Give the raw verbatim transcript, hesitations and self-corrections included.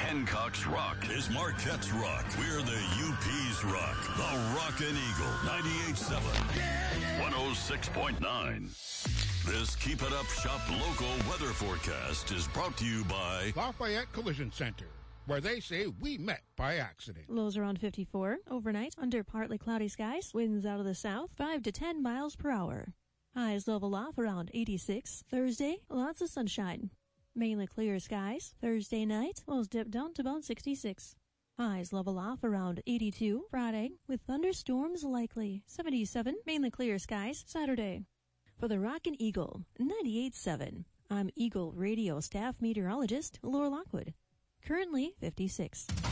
Hancock's Rock is Marquette's Rock. We're the U P's Rock. The Rockin' Eagle. ninety-eight point seven. one oh six point nine. This Keep It Up Shop local weather forecast is brought to you by Lafayette Collision Center, where they say we met by accident. Lows around fifty-four. Overnight, under partly cloudy skies. Winds out of the south, five to ten miles per hour. Highs level off around eighty-six. Thursday, lots of sunshine. Mainly clear skies. Thursday night, lows dip down to about sixty-six. Highs level off around eighty-two. Friday, with thunderstorms likely. seventy-seven. Mainly clear skies. Saturday. For the Rockin' Eagle, ninety-eight point seven. I'm Eagle Radio staff meteorologist Laura Lockwood. Currently fifty-six.